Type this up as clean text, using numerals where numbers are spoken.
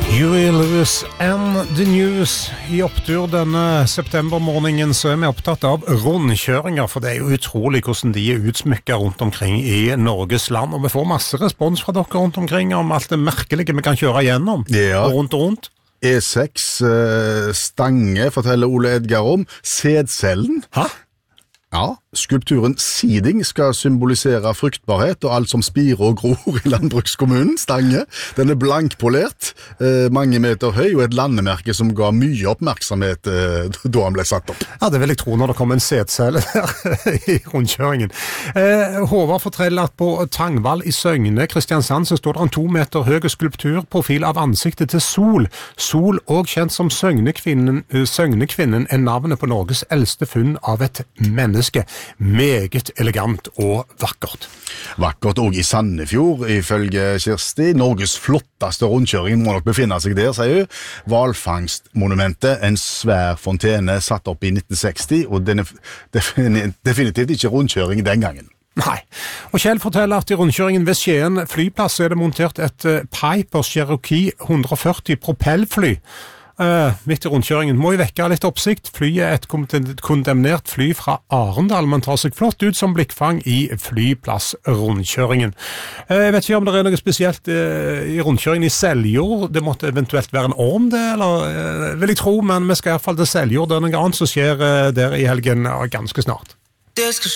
Huey Lewis and the News. I opptur denne septembermorgenen så vi opptatt av rundkjøringer, for det jo utrolig hvordan de utsmykket rundt omkring i Norges land, og vi får masse respons fra dere rundt omkring om alt det merkelige vi kan kjøre gjennom, og rundt. E6 Stange forteller Ole Edgar om. Sædcellen. Hæ? Ja, skulpturen Siding skal symbolisere fruktbarhet og alt som spirer og gror i landbrukskommunen, Stange. Den blankpolert, mange meter høy, og et landemerke som ga mye oppmerksomhet da han ble satt opp. Ja, det vil jeg tro når det kommer en sædcelle der i rundkjøringen. Håvard forteller at på Tangvall i Søgne, Kristiansand, så står det en 2 meter høy skulpturprofil av ansiktet til Sol. Sol, også kjent som Søgnekvinnen, er navnet på Norges eldste funn av et menneske. Meget elegant og vakkert. Vakkert også i Sandefjord, ifølge Kirsti. Norges flotteste rundkjøring må nok befinne seg der, sier hun. Hvalfangstmonumentet, en svær fontene satt opp i 1960, og den definitivt ikke rundkjøring den gangen. Nei. Og Kjell forteller at i rundkjøringen ved Skien flyplass er det montert et Piper Cherokee 140 propellfly. Midt i rundkjøringen må jo vekke litt oppsikt. Flyet er et kondemnert fly fra Arendal, men tar seg flott ut som blikkfang i flyplassrundkjøringen. Jeg vet ikke om det er noe spesielt i rundkjøringen i Seljord. Det måtte eventuelt være en orm det, eller vil jeg tro, men vi skal i hvert fall til Seljord. Det er noe annet som skjer der i helgen ganske snart. Det skal